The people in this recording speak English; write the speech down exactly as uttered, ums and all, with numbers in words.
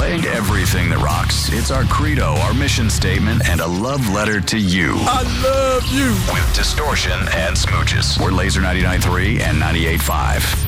Playing everything that rocks. It's our credo, our mission statement, and a love letter to you. I love you. With Distortion and Smooches. We're Laser ninety-nine point three and ninety-eight point five.